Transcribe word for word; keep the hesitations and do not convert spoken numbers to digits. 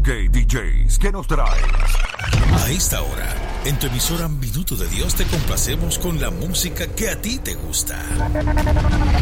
Ok, D Js, ¿qué nos traes? A esta hora, en tu emisora Minuto de Dios te complacemos con la música que a ti te gusta.